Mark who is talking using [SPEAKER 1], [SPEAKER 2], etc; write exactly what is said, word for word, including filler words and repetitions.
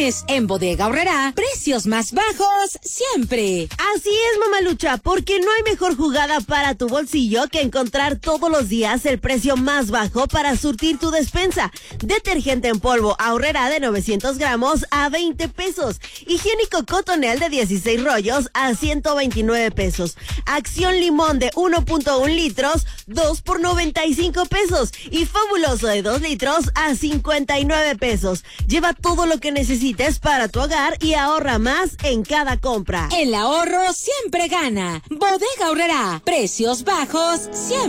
[SPEAKER 1] mes. En Bodega Aurrerá, precios más bajos siempre.
[SPEAKER 2] Así es, mamalucha, porque no hay mejor jugada para tu bolsillo que encontrar todos los días el precio más bajo para surtir tu despensa. Detergente en polvo Aurrerá de novecientos gramos a veinte pesos. Higiénico Cotonel de dieciséis rollos a ciento veintinueve pesos. Acción Limón de uno punto uno litros, dos por noventa y cinco pesos. Y Fabuloso de dos litros a cincuenta y nueve pesos. Lleva todo lo que necesites para tu hogar y ahorra más en cada compra.
[SPEAKER 1] El ahorro siempre gana. Bodega Aurrerá, precios bajos siempre.